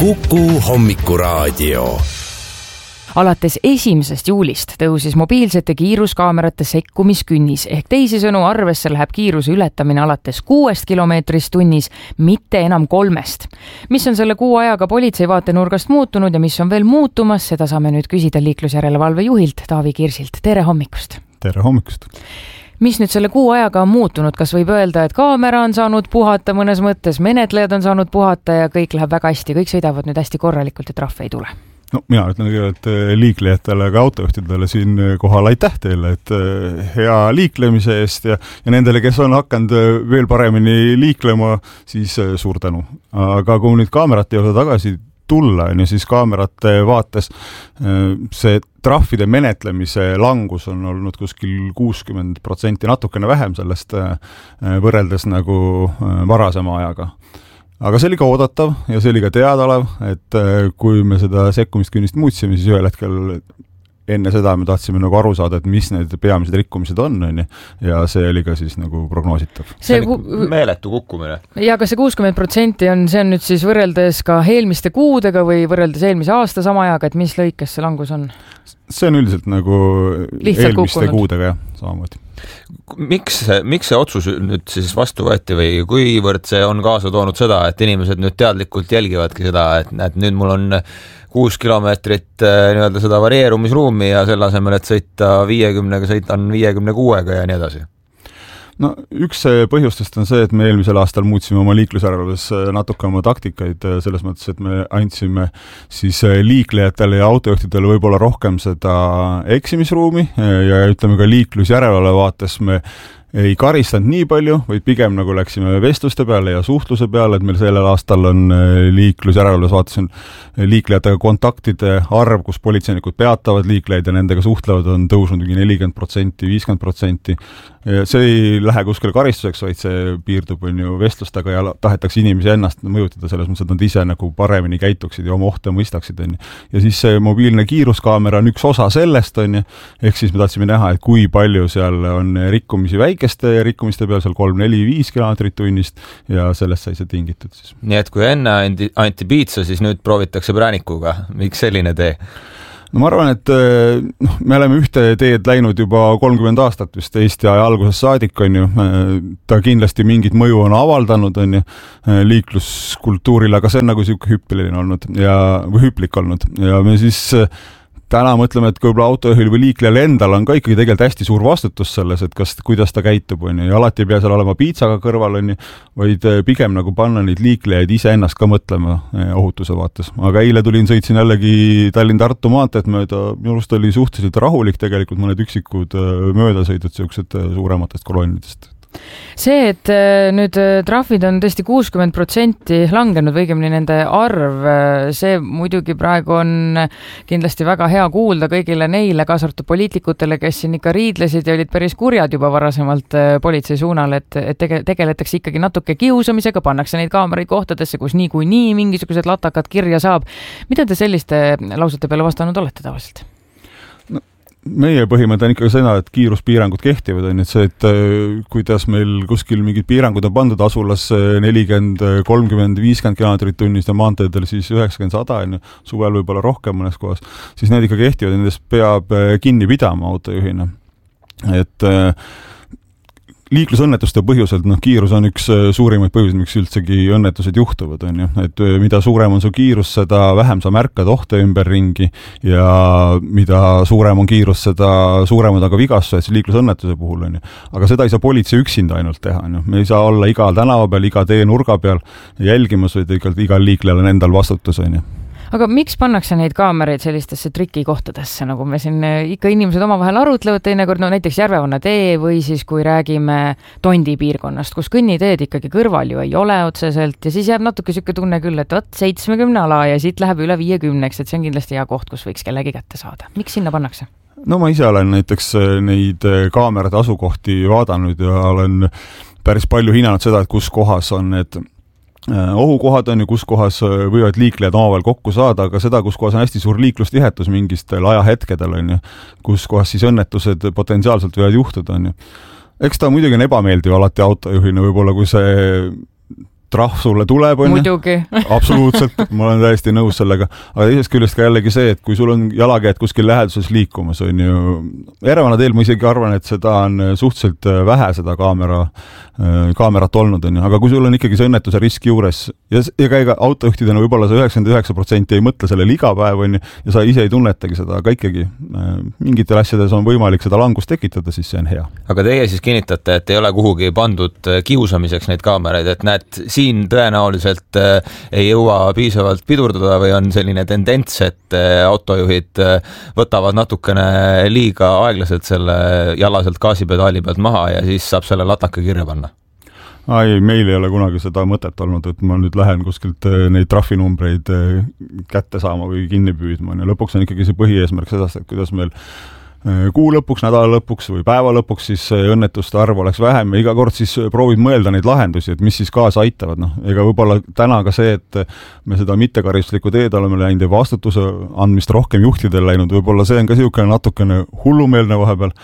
Kuku hommikuraadio. Alates 1. juulist tõusis mobiilsete kiiruskaamerate sekkumiskünnis ehk teisisõnu arvesse läheb kiiruse ületamine alates 6 kilomeetrist tunnis, mitte enam 3. Mis on selle kuu ajaga politsei vaatenurgast muutunud ja mis on veel muutumas, seda saame nüüd küsida liiklusjärelevalve juhilt Taavi Kirsilt. Tere hommikust! Tere hommikust! Mis nüüd selle kuu ajaga on muutunud? Kas võib öelda, et kaamera on saanud puhata mõnes mõttes, menetlejad on saanud puhata ja kõik läheb väga hästi, kõik sõidavad nüüd hästi korralikult ja trahve ei tule? No, mina ütlen kõigepealt liiklejatele ja autojuhtidele siin kohal aitäh teile, et hea liiklemise eest ja nendele, kes on hakanud veel paremini liiklema, siis suur tänu. Aga kui nüüd kaamerate juurde tagasi tulla, siis kaamerate vaates see trahvide menetlemise langus on olnud kuskil 60%, natukene vähem sellest võrreldes nagu varasema ajaga. Aga see oli ka oodatav ja see oli ka teadaolev, et kui me seda sekkumiskünnist muutsime, siis ühel hetkel enne seda me tahtsime nagu aru saada, et mis need peamised rikkumised on, ja see oli ka siis nagu prognoositav. See on meeletu kukkumine. Ja ka see 60% see on nüüd siis võrreldes ka eelmiste kuudega või võrreldes eelmise aasta sama ajaga, et mis lõikes see langus on? See on üldiselt nagu lihtsalt eelmiste kukkunud. Kuudega, jah, samamoodi. Miks see otsus nüüd siis vastu võeti või kuivõrd see on kaasa toonud seda, et inimesed nüüd teadlikult jälgivadki seda, et nüüd mul on 6 kilomeetrit nii-öelda seda varieerumisruumi ja selle asemel, et sõita 50-ga, sõitan 56-ga ja nii edasi? No üks põhjustest on see, et me eelmisel aastal muutsime oma liiklusjärelevalves natuke oma taktikaid selles mõttes, et me andsime siis liiklejatele ja autojuhtidele võib-olla rohkem seda eksimisruumi ja ütleme ka liiklusjärelevalve vaates me ei karistanud nii palju, vaid pigem nagu läksime vestluste peale ja suhtluse peale, et meil sellel aastal on liiklusjärelevalves vaates on liiklejatega kontaktide arv, kus politseinikud peatavad liiklejaid ja nendega suhtlevad, on tõusnud 40%, 50%. See ei lähe kuskile karistuseks, vaid see piirdub vestlustega ja tahetakse inimesi ennast mõjutada selles mõttes, et nad ise nagu paremini käituksid ja oma ohte mõistaksid. Ja siis see mobiilne kiiruskaamera on üks osa sellest, ehk siis me tahtsime näha, et kui palju seal on rikkumisi väikeste rikkumiste peal, seal 3, 4, 5 kilomeetrit tunnist ja sellest sai see tingitud siis. Nii et kui enne anti piitsa, siis nüüd proovitakse präänikuga. Miks selline tee? No ma arvan, et me oleme ühte teed läinud juba 30 aastat vist Eesti aja alguses saadik, ta kindlasti mingit mõju on avaldanud liikluskultuurile, aga see on nagu siuke hüppeline olnud või hüplik olnud ja me siis täna mõtleme, et kui autojuhil või liiklejal endal on ka ikkagi tegelikult hästi suur vastutus selles, et kuidas ta käitub ja alati ei pea seal olema piitsaga kõrval, vaid pigem nagu panna neid liiklejaid ise ennast ka mõtlema ohutuse vaates. Aga eile sõitsin jällegi Tallinn-Tartu maanteed mööda, minu arust oli suhteliselt rahulik tegelikult mõned üksikud möödasõidud siuksed suurematest koloonidest. See, et nüüd trahvid on tõesti 60% langenud, õigemini nende arv, see muidugi praegu on kindlasti väga hea kuulda kõigile neile, kaasa arvatud poliitikutele, kes siin ikka riidlesid ja olid päris kurjad juba varasemalt politsei suunal, et tegeletakse ikkagi natuke kiusamisega, pannakse neid kaameraid kohtadesse, kus niikuinii mingisugused latakad kirja saab. Mida te selliste lausete peale vastanud olete tavaliselt? Meie põhimõte on ikkagi seda, et kiiruspiirangud kehtivad, et see, et kuidas meil kuskil mingid piirangud on pandud asulas 40, 30, 50 kilomeetrit tunnist ja maanteedel siis 90, 100, suvel võib-olla rohkem mõnes kohas, siis need ikka kehtivad, nendest peab kinni pidama autojuhina. Et liiklusõnnetuste põhjuselt, kiirus on üks suurimaid põhjuseid, miks üldsegi õnnetused juhtuvad, et mida suurem on su kiirus, seda vähem sa märkad ohte ümberringi ja mida suurem on kiirus, seda suuremad aga vigastused liiklusõnnetuse puhul, aga seda ei saa politsei üksinda ainult teha, me ei saa olla igal tänava peal, iga tee nurga peal jälgimas, vaid igal liiklejal on endal vastutus, Aga miks pannakse neid kaameraid sellistesse trikikohtadesse, nagu me siin ikka inimesed omavahel arutlevad teinekord, näiteks Järvevana tee või siis kui räägime Tondi piirkonnast, kus kõnniteed ikkagi kõrval ju ei ole otseselt ja siis jääb natuke siuke tunne küll, et 70 ala ja siit läheb üle 50, et see on kindlasti hea koht, kus võiks kellegi kätte saada. Miks sinna pannakse? No ma ise olen näiteks neid kaamerate asukohti vaadanud ja olen päris palju hinnanud seda, et kus kohas on need ohukohad on ju, kus kohas võivad liiklejad omavahel kokku saada, aga seda, kus kohas on hästi suur liiklustihetus mingistel ajahetkedel on ju, kus kohas siis õnnetused potentsiaalselt võivad juhtuda on ju. Eks ta muidugi on ebameeldiv alati autojuhina, võib-olla kui see trahv sulle tuleb, muidugi. Absoluutselt, ma olen täiesti nõus sellega, aga teisest küljest ka jällegi see, et kui sul on jalakäed kuskil läheduses liikumas, on ju, Järvana teel ma isegi arvan, et seda on suhteliselt vähe seda kaamerat olnud, on ju, aga kui sul on ikkagi see õnnetuse risk juures ja ega autojuhtidena võib-olla see 99% ei mõtle sellele iga päev, on ju, ja sa ise ei tunnetagi seda, aga ikkagi mingitel asjades on võimalik seda langust tekitada, siis see on hea. Aga teie siis kinnitate, et ei ole kuhugi pandud kiusamiseks neid kaameraid, et näed, siin tõenäoliselt ei jõua piisavalt pidurdada või on selline tendents, et autojuhid võtavad natukene liiga aeglaselt selle jalaselt gaasipedaali pealt maha ja siis saab selle lataka kirja panna? Ei, meil ei ole kunagi seda mõtet olnud, et ma nüüd lähen kuskilt neid trahvinumbreid kätte saama või kinni püüdma. Ja lõpuks on ikkagi see põhieesmärk sedast, et kuidas meil kuu lõpuks, nädala lõpuks või päeva lõpuks siis õnnetuste arv oleks vähem ja iga kord siis proovib mõelda neid lahendusi, et mis siis kaasa aitavad. Ega võib-olla täna ka see, et me seda mittekaristuslikku teed oleme läinud ja vastutuse andmist rohkem juhtidel läinud, võib-olla see on ka niisugune natukene hullumeelne vahepeal,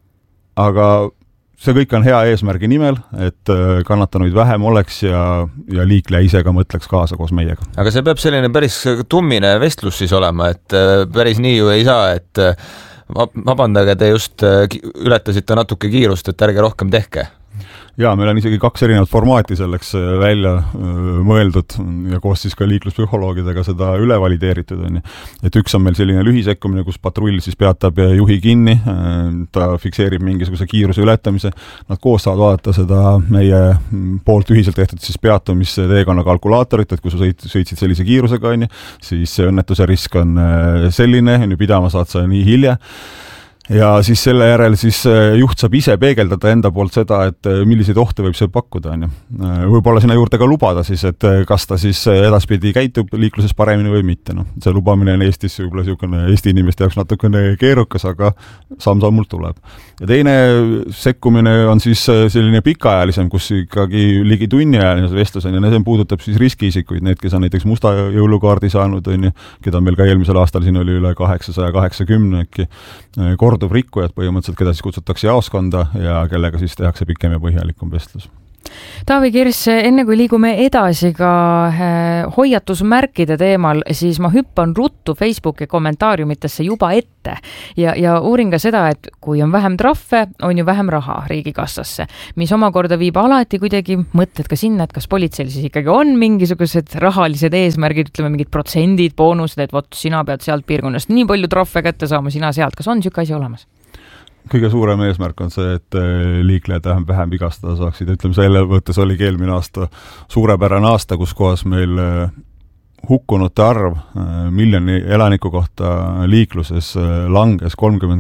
aga see kõik on hea eesmärgi nimel, et kannatanuid vähem oleks ja liikleja ise ka mõtleks kaasa koos meiega. Aga see peab selline päris tummine vestlus siis olema, et päris nii ju ei saa, et vabandage, te just ületasite natuke kiirust, et ärge rohkem tehke. Jaa, meil on isegi 2 erinevat formaati selleks välja mõeldud ja koos siis ka liikluspsühholoogidega seda üle valideeritud on. Et üks on meil selline lühisekkumine, kus patrull siis peatab juhi kinni, ta fikseerib mingisuguse kiiruse ületamise, nad koos saavad vaadata seda meie poolt ühiselt tehtud siis peatumise teekonna kalkulaatorit, et kui sa sõitsid sellise kiirusega on, siis see õnnetuse risk on selline, pidama saad sa nii hilja. Ja siis selle järel siis juht saab ise peegeldada enda poolt seda, et milliseid ohte võib see pakkuda. On. Võib-olla sinna juurde ka lubada siis, et kas ta siis edaspidi käitub liikluses paremini või mitte. No, see lubamine on Eestis võib-olla niisugune Eesti inimeste jaoks natukene keerukas, aga samm-sammult tuleb. Ja teine sekkumine on siis selline pikaajalisem, kus ikkagi ligi tunniajaline vestlus on ja see puudutab siis riskiisikuid, need, kes on näiteks musta jõulukaardi saanud, on, keda meil ka eelmisel aastal siin oli üle 880 äkki korduv rikkujad põhimõtteliselt, keda siis kutsutakse jaoskonda ja kellega siis tehakse pikem ja põhjalikum vestlus. Taavi Kirs, enne kui liigume edasi ka hoiatusmärkide teemal, siis ma hüppan ruttu Facebooki kommentaariumitesse juba ette ja uurin ka seda, et kui on vähem trahve, on ju vähem raha riigikassasse, mis omakorda viib alati kuidagi mõtted ka sinna, et kas politseil siis ikkagi on mingisugused rahalised eesmärgid, ütleme mingid protsendid, boonused, et vot sina pead sealt piirkonnast nii palju trahve kätte saama, sina sealt, kas on niisugune asi olemas? Kõige suurem eesmärk on see, et liiklejad vähem vigastada saaksid. Ütleme, selle võttes oligi eelmine aasta suurepärane aasta, kus kohas meil hukkunute arv miljoni elaniku kohta liikluses langes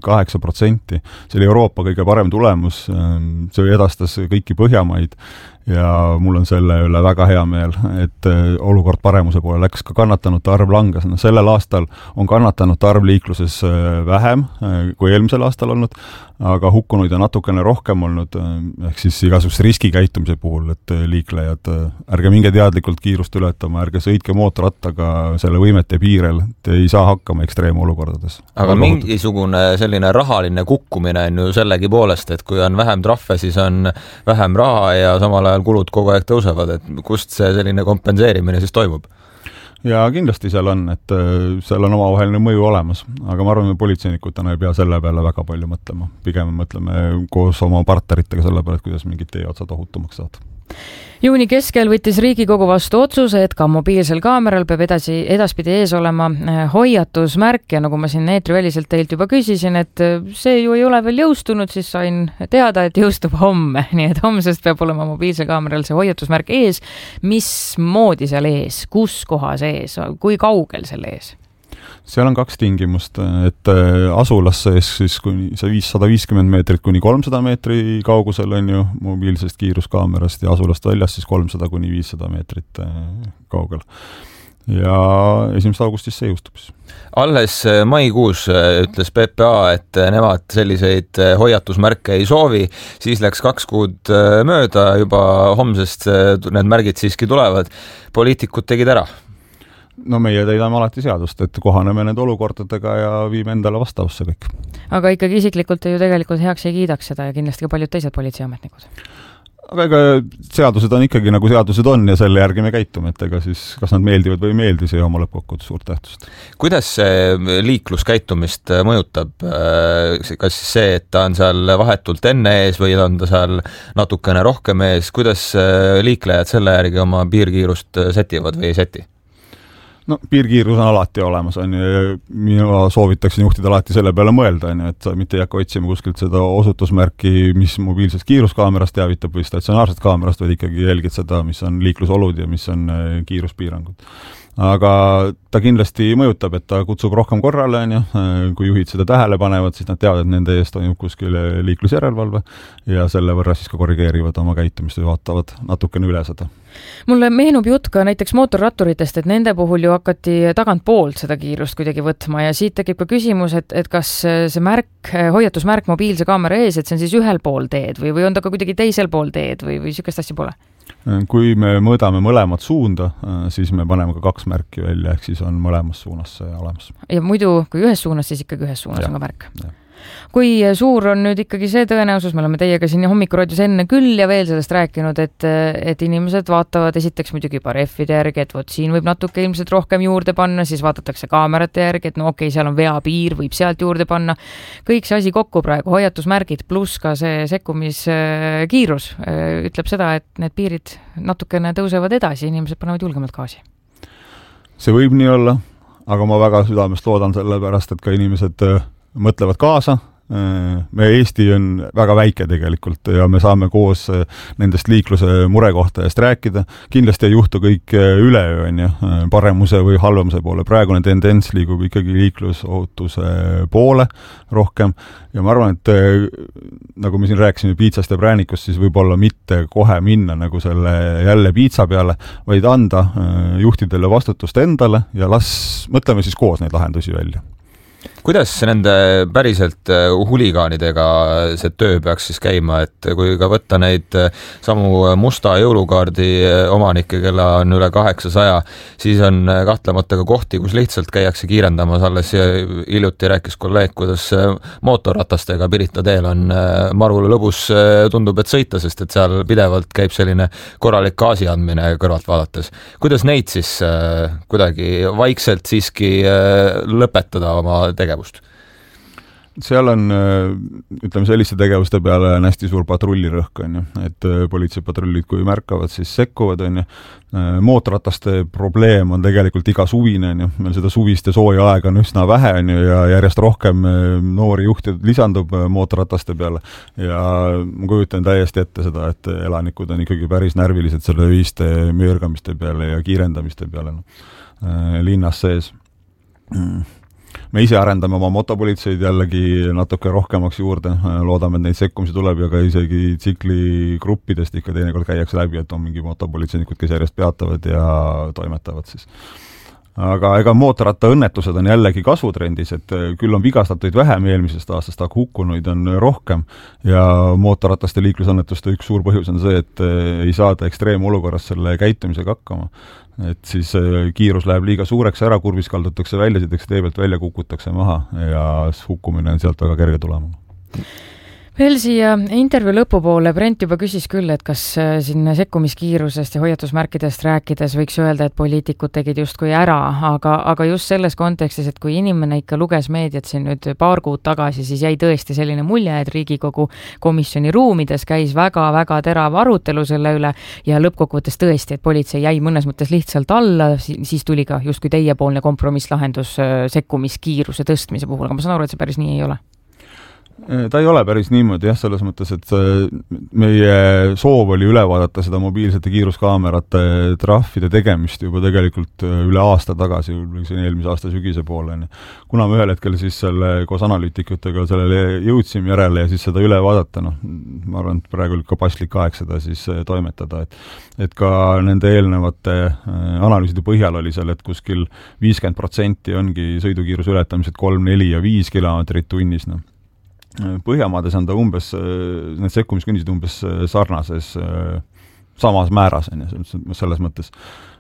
38%. See oli Euroopa kõige parem tulemus, see edastas kõiki Põhjamaid ja mul on selle üle väga hea meel, et olukord paremuse poole läks, ka kannatanute arv langes. Sellel aastal on kannatanute arv liikluses vähem kui eelmisel aastal olnud, aga hukkunuid on natukene rohkem olnud, ehk siis igasugust riskikäitumise puhul, et liiklejad, ärge minge teadlikult kiirust ületama, ärge sõitke mootorrattaga selle võimete piirel, te ei saa hakkama ekstreemolukordades. Aga mingisugune selline rahaline kukkumine on ju sellegi poolest, et kui on vähem trahve, siis on vähem raha ja samal ajal kulud kogu aeg tõusevad, et kust see selline kompenseerimine siis toimub? Ja kindlasti seal on, et seal on omavaheline mõju olemas, aga ma arvan, et politseinikutena ei pea selle peale väga palju mõtlema. Pigem mõtleme koos oma partneritega selle peale, et kuidas mingid teeotsad ohutumaks saada. Juuni keskel võttis Riigikogu vastu otsuse, et ka mobiilsel kaameral peab edaspidi ees olema hoiatusmärk ja nagu ma siin eetriväliselt teilt juba küsisin, et see ju ei ole veel jõustunud, siis sain teada, et jõustub homme, nii et homsest peab olema mobiilsel kaameral see hoiatusmärk ees. Mismoodi seal ees, kus kohas ees, kui kaugel selle ees? Seal on 2 tingimust, et asulas sees siis kuni 150 meetrit kuni 300 meetri kaugusel on ju mobiilsest kiiruskaamerast ja asulast väljas siis 300 kuni 500 meetrit kaugel. Ja 1. augustis see jõustub. Alles maikuus ütles PPA, et nemad selliseid hoiatusmärke ei soovi, siis läks 2 kuud mööda, juba homsest need märgid siiski tulevad. Poliitikud tegid ära. No meie täidame alati seadust, et kohaneme nende olukordadega ja viime endale vastavusse kõik. Aga ikkagi isiklikult ju tegelikult heaks ei kiidaks seda ja kindlasti ka paljud teised politseiametnikud. aga ega seadused on ikkagi nagu seadused on ja selle järgi me käitume, et ega siis kas nad meeldivad või ei meeldi, see oma lõppkokkuvõttes suurt tähtsust. Kuidas see liikluskäitumist mõjutab? Kas see, et ta on seal vahetult enne ees või on ta seal natukene rohkem ees, kuidas liiklejad selle järgi oma piirkiirust setivad või ei seti? No piirkiirus on alati olemas, on ju, mina soovitaksin juhtida alati selle peale mõelda, on ju, et sa mitte ei hakka otsima kuskilt seda osutusmärki, mis mobiilsest kiiruskaamerast teavitab või statsionaarsest kaamerast, vaid ikkagi jälgid seda, mis on liiklusolud ja mis on kiiruspiirangud. Aga ta kindlasti mõjutab, et ta kutsub rohkem korrale, on ju, kui juhid seda tähele panevad, siis nad teavad, et nende eest toimub kuskil liiklusjärelevalve ja selle võrra siis ka korrigeerivad oma käitumist ja vaatavad natukene üle seda. Mulle meenub jutt ka näiteks mootorratturitest, et nende puhul ju hakati tagantpoolt seda kiirust kuidagi võtma ja siit tekib ka küsimus, et kas see märk, hoiatusmärk mobiilse kaamera ees, et see on siis ühel pool teed või on ta ka kuidagi teisel pool teed või sükest asja pole? Kui me mõõdame mõlemat suunda, siis me paneme ka 2 märki välja, ehk siis on mõlemas suunas olemas. Ja muidu, kui ühes suunas, siis ikkagi ühes suunas on ka märk. Kui suur on nüüd ikkagi see tõenäosus, me oleme teiega siin Hommikuraadios enne küll ja veel sellest rääkinud, et inimesed vaatavad esiteks muidugi juba rehvide järgi, et vot siin võib natuke ilmselt rohkem juurde panna, siis vaadatakse kaamerate järgi, et no okei, seal on veapiir, võib sealt juurde panna. Kõik see asi kokku praegu, hoiatusmärgid pluss ka see sekkumiskiirus ütleb seda, et need piirid natukene tõusevad edasi, inimesed panevad julgemalt gaasi. See võib nii olla, aga ma väga südamest loodan selle pärast, et ka inimesed mõtlevad kaasa. Me Eesti on väga väike tegelikult ja me saame koos nendest liikluse murekohtajast rääkida. Kindlasti ei juhtu kõik üleöö, on ju, paremuse või halvemuse poole. Praegune tendents liigub ikkagi liiklusohutuse poole rohkem ja ma arvan, et nagu me siin rääkisime piitsast ja präänikust, siis võib-olla mitte kohe minna nagu selle jälle piitsa peale, vaid anda juhtidele vastutust endale ja mõtleme siis koos neid lahendusi välja. Kuidas nende päriselt huligaanidega see töö peaks siis käima, et kui ka võtta neid samu musta jõulukaardi omanikke, kella on üle 800, siis on kahtlemata ka kohti, kus lihtsalt käiakse kiirendamas, alles hiljuti rääkis kolleeg, kuidas mootorratastega Pirita teel on marule lõbus, tundub, et sõita, sest et seal pidevalt käib selline korralik gaasi andmine kõrvalt vaadates. Kuidas neid siis kuidagi vaikselt siiski lõpetada oma tegevust? Seal on, ütleme, selliste tegevuste peale on hästi suur patrullirõhk, on ju, et politseipatrullid, kui märkavad, siis sekkuvad, on ju. Mootorrataste probleem on tegelikult iga suvine, on ju. Meil seda suvist ja sooja aega on üsna vähe, on ju, ja järjest rohkem noori juhtid lisandub mootorrataste peale. Ja ma kujutan täiesti ette seda, et elanikud on ikkagi päris närvilised selle ühiste möörgamiste peale ja kiirendamiste peale linnas sees. Me ise arendame oma motopolitseid jällegi natuke rohkemaks juurde, loodame, et neid sekkumisi tuleb ja ka isegi tsikligruppidest ikka teinekord käiakse läbi, et on mingi motopolitseinikud, kes järjest peatavad ja toimetavad siis. Aga ega mootorratta õnnetused on jällegi kasvutrendis, et küll on vigastatuid vähem eelmisest aastast, aga hukkunuid on rohkem ja mootorrataste liiklusõnnetuste üks suur põhjus on see, et ei saada ekstreemolukorras selle käitumisega hakkama. Et siis kiirus läheb liiga suureks ära, kurvis kaldutakse välja, sitakse tee pealt välja, kukutakse maha ja hukkumine on sealt väga kerge tulema. Veel siia intervjuu lõpupoole Brent juba küsis küll, et kas siin sekkumiskiirusest ja hoiatusmärkidest rääkides võiks öelda, et poliitikud tegid justkui ära, aga just selles kontekstis, et kui inimene ikka luges meediat siin nüüd paar kuud tagasi, siis jäi tõesti selline mulje, et Riigikogu komisjoni ruumides käis väga-väga terav arutelu selle üle ja lõppkokkuvõttes tõesti, et politsei jäi mõnes mõttes lihtsalt alla, siis tuli ka justkui teiepoolne kompromisslahendus sekkumiskiiruse tõstmise puhul, aga ma saan aru, et see päris nii ei ole. Ta ei ole päris niimoodi, jah, selles mõttes, et meie soov oli üle vaadata seda mobiilsete kiiruskaamerate trahvide tegemist juba tegelikult üle aasta tagasi, eelmise aasta sügise poole. Kuna me ühel hetkel siis selle koos analüütikutega sellele jõudsime järele ja siis seda üle vaadata, ma arvan, et praegu oli ka paslik aeg seda siis toimetada, et ka nende eelnevate analüüside põhjal oli seal, et kuskil 50% ongi sõidukiiruse ületamised 3, 4 ja 5 kilomeetrit tunnis, Põhjamaades on ta umbes, need sekkumiskünnised umbes sarnases, samas määras, selles mõttes.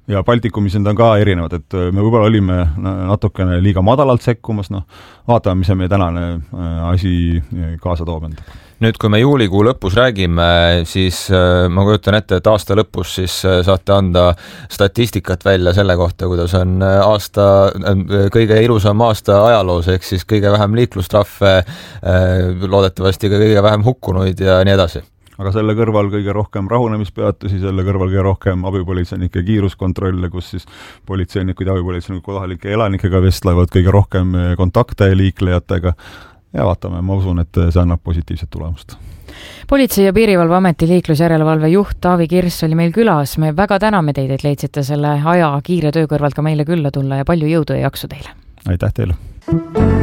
ja Baltikumis need on ka erinevad, et me võib-olla olime natukene liiga madalalt sekkumas, vaatame, mis see meie tänane asi kaasa toob enda. Nüüd, kui me juulikuu lõpus räägime, siis ma kujutan ette, et aasta lõpus siis saate anda statistikat välja selle kohta, kuidas on aasta kõige ilusam aasta ajaloos, ehk siis kõige vähem liiklustrahve, loodetavasti ka kõige vähem hukkunuid ja nii edasi. Aga selle kõrval kõige rohkem rahunemispeatusi, selle kõrval kõige rohkem abipolitseinike kiiruskontrolle, kus siis politseinikud ja abipolitseinikud kohalike elanikega vestlevad, kõige rohkem kontakte liiklejatega ja vaatame, ma usun, et see annab positiivset tulemust. Politsei- ja Piirivalveameti liiklusjärelevalve juht Taavi Kirss oli meil külas. Me väga täname teid, et leidsite selle aja kiire töö kõrvalt ka meile külla tulla ja palju jõudu ja jaksu teile. Aitäh teile!